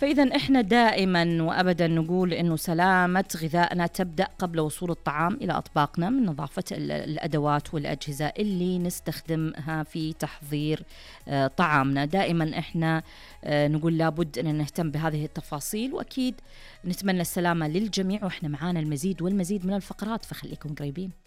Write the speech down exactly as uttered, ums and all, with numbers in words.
فإذا إحنا دائما وأبدا نقول إنه سلامة غذائنا تبدأ قبل وصول الطعام إلى أطباقنا من نظافة الأدوات والأجهزة اللي نستخدمها في تحضير طعامنا. دائما إحنا نقول لابد أن نهتم بهذه التفاصيل، وأكيد نتمنى السلامة للجميع، وإحنا معانا المزيد والمزيد من الفقرات، فخليكم قريبين.